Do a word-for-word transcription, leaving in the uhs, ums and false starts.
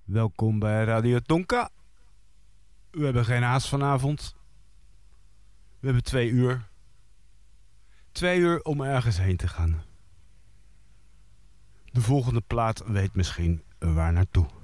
Welkom bij Radio Tonka. We hebben geen haast vanavond. We hebben twee uur. Twee uur om ergens heen te gaan. De volgende plaat weet misschien waar naartoe.